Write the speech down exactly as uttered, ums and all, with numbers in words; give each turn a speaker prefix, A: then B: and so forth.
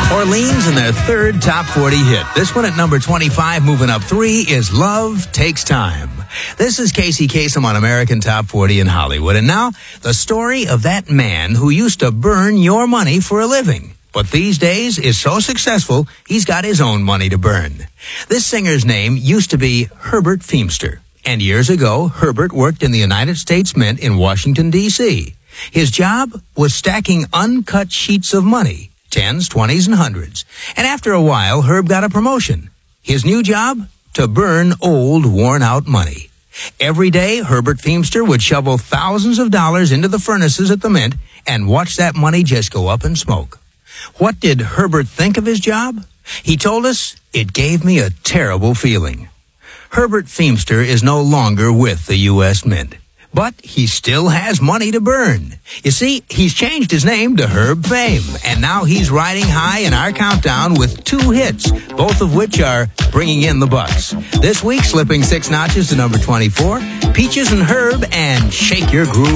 A: Orleans and their third top forty hit. This one at number twenty-five, moving up three, is Love Takes Time. This is Casey Kasem on American Top forty in Hollywood. And now, the story of that man who used to burn your money for a living, but these days is so successful, he's got his own money to burn. This singer's name used to be Herbert Feimster. And years ago, Herbert worked in the United States Mint in Washington, D C His job was stacking uncut sheets of money, tens, twenties, and hundreds. And after a while, Herb got a promotion. His new job? To burn old, worn-out money. Every day, Herbert Feimster would shovel thousands of dollars into the furnaces at the Mint and watch that money just go up in smoke. What did Herbert think of his job? He told us, "It gave me a terrible feeling." Herbert Feimster is no longer with the U S Mint, but he still has money to burn. You see, he's changed his name to Herb Fame, and now he's riding high in our countdown with two hits, both of which are bringing in the bucks. This week, slipping six notches to number twenty-four, Peaches and Herb and Shake Your Groove.